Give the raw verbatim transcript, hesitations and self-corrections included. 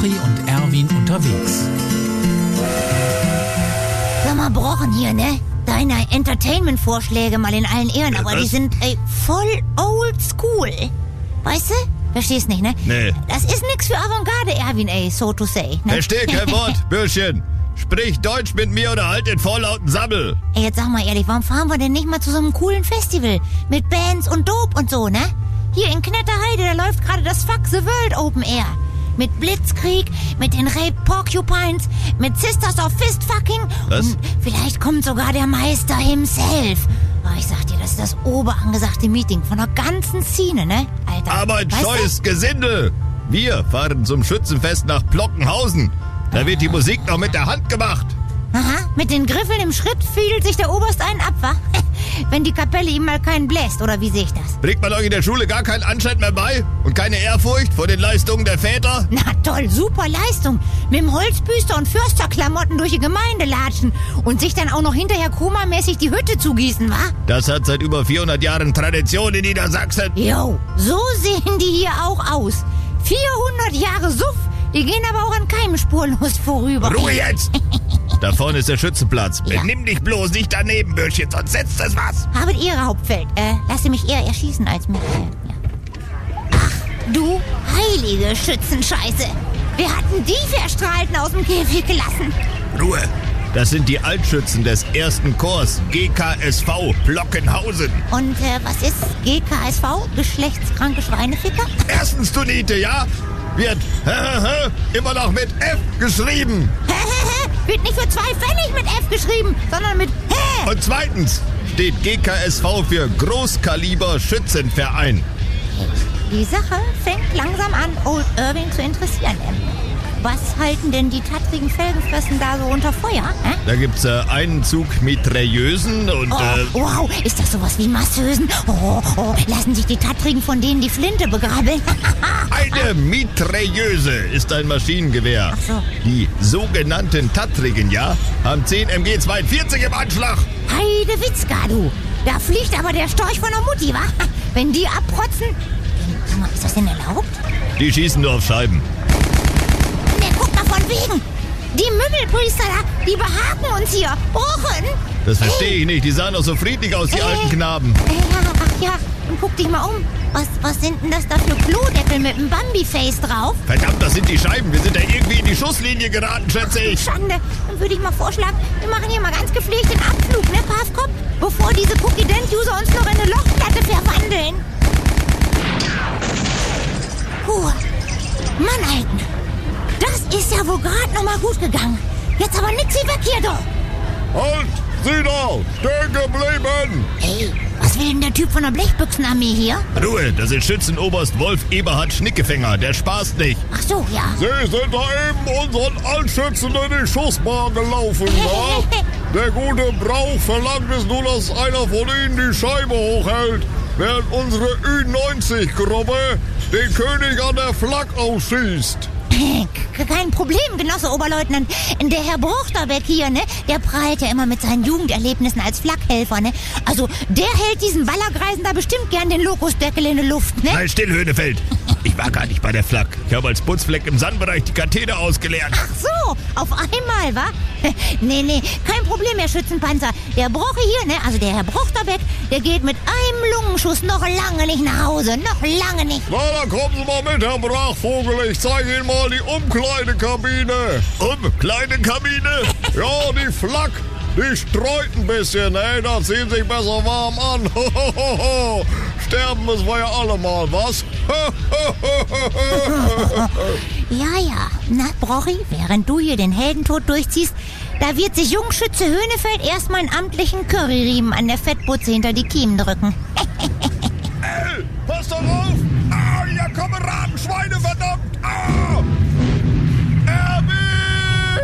Brochi und Erwin unterwegs. Sag mal, Brochen hier, ne? Deine Entertainment-Vorschläge mal in allen Ehren, aber Was? die sind ey, voll old school. Weißt du? Verstehst nicht, ne? Nee. Das ist nix für Avantgarde, Erwin, ey, so to say. Ne? Versteh kein Wort, Bürschchen. Sprich Deutsch mit mir oder halt den vorlauten Sabbel. Ey, jetzt sag mal ehrlich, warum fahren wir denn nicht mal zu so einem coolen Festival? Mit Bands und Dope und so, ne? Hier in Knetterheide, da läuft gerade das Fuck the World Open Air. Mit Blitzkrieg, mit den Rape Porcupines, mit Sisters of Fistfucking. Was? Und vielleicht kommt sogar der Meister himself. Oh, ich sag dir, das ist das oberangesagte Meeting von der ganzen Szene, ne? Alter. Aber ein weißt du? scheues Gesindel. Wir fahren zum Schützenfest nach Plockenhausen. Da wird die Musik noch mit der Hand gemacht. Aha, mit den Griffeln im Schritt fiedelt sich der Oberst einen ab, wa? Wenn die Kapelle ihm mal keinen bläst, oder wie sehe ich das? Bringt man euch in der Schule gar keinen Anstand mehr bei? Und keine Ehrfurcht vor den Leistungen der Väter? Na toll, super Leistung. Mit dem Holzbüster und Försterklamotten durch die Gemeinde latschen und sich dann auch noch hinterher komamäßig die Hütte zugießen, wa? Das hat seit über vierhundert Jahren Tradition in Niedersachsen. Jo, so sehen die hier auch aus. vierhundert Jahre Suff, die gehen aber auch an keinem spurlos vorüber. Ruhe jetzt! Da vorne ist der Schützenplatz. Ja. Benimm dich bloß nicht daneben, Bürschchen, sonst setzt es was. Habet Ihre Hauptfeld. Äh, lass Sie mich eher erschießen als mich. Äh, ja. Ach, du heilige Schützenscheiße. Wir hatten die Verstrahlten aus dem Käfig gelassen. Ruhe! Das sind die Altschützen des ersten Korps G K S V Plockenhausen. Und äh, was ist G K S V? Geschlechtskranke Schweineficker? Erstens, du Niete, ja? Wird immer noch mit F geschrieben. Wird nicht für zwei Pfennig mit F geschrieben, sondern mit Hä. Und zweitens steht G K S V für Großkaliber Schützenverein. Die Sache fängt langsam an, Old Irving zu interessieren. Was halten denn die tattrigen Felgenfressen da so unter Feuer? Hä? Da gibt's äh, einen Zug Mitrailleusen und... Oh, äh, wow, ist das sowas wie Masseusen? Oh, oh, lassen sich die Tattrigen von denen die Flinte begrabbeln? Eine Mitrailleuse ist ein Maschinengewehr. Ach so. Die sogenannten Tattrigen, ja, haben zehn M G zweiundvierzig im Anschlag. Heide Witzka, du. Da fliegt aber der Storch von der Mutti, wa? Wenn die abprotzen... Sag mal, ist das denn erlaubt? Die schießen nur auf Scheiben. Ne, guck mal von wegen. Die Mümmelpriester da, die behaken uns hier. Brochen. Das verstehe ich nicht. Die sahen doch so friedlich aus, die Äh. alten Knaben. Äh, ja, ach ja, und guck dich mal um. Was, was sind denn das da für Klodeckel mit einem Bambi-Face drauf? Verdammt, das sind die Scheiben. Wir sind da irgendwie in die Schusslinie geraten, schätze ich. Schande. Dann würde ich mal vorschlagen, wir machen hier mal ganz gepflegt den Abflug, ne, Pavkop? Bevor diese Cookie-Dent-User uns noch in eine Lochplatte verwandeln. Puh. Mann, Alten. Das ist ja wohl gerade noch mal gut gegangen. Jetzt aber nix wie weg hier, doch. Halt! Sieh da! Stehen geblieben! Ey, was will denn der Typ von der Blechbüchsenarmee hier? Ruhe, das ist Schützenoberst Wolf Eberhard Schnickefänger. Der spaßt nicht. Ach so, ja. Sie sind da eben unseren Altschützen in die Schussbahn gelaufen, wa? Der gute Brauch verlangt es nur, dass einer von ihnen die Scheibe hochhält, während unsere Ü neunzig Gruppe den König an der Flak ausschießt. Kein Problem, Genosse Oberleutnant. Der Herr Bruchterbeck hier, ne, der prahlt ja immer mit seinen Jugenderlebnissen als Flakhelfer, ne? Also, der hält diesen Ballergreisen da bestimmt gern den Lokusdeckel in die Luft, ne? Nein, still, Höhnefeld. Ich war gar nicht bei der Flak. Ich habe als Putzfleck im Sandbereich die Katheter ausgeleert. Ach so, auf einmal, wa? Nee, nee, kein Problem, Herr Schützenpanzer. Der Broche hier, ne, also der Herr Bruchterbeck, der geht mit einem Lungenschuss noch lange nicht nach Hause. Noch lange nicht. Na, dann kommen Sie mal mit, Herr Brachvogel. Ich zeige Ihnen mal die Umkleidekabine. Umkleidekabine? Ja, die Flak, die streut ein bisschen, ne? Da ziehen sich besser warm an. Sterben müssen wir ja alle mal, was? Ja, ja. Na, Brochi, während du hier den Heldentod durchziehst, da wird sich Jungschütze Höhnefeld erstmal einen amtlichen Curryriemen an der Fettbutze hinter die Kiemen drücken. Ey, pass doch auf! Ah, hier kommen Rabenschweine, verdammt!